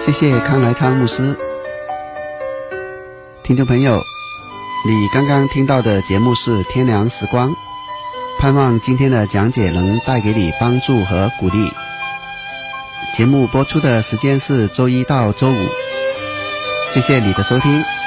谢谢康来昌牧师。听众朋友，你刚刚听到的节目是天良时光，盼望今天的讲解能带给你帮助和鼓励。节目播出的时间是周一到周五，谢谢你的收听。